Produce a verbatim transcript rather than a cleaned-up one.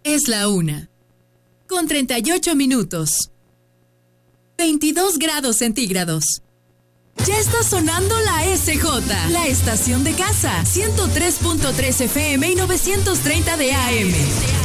Es la una. Con treinta y ocho minutos. veintidós grados centígrados. Ya está sonando la S J, la estación de casa. ciento tres punto tres F M y novecientos treinta de A M.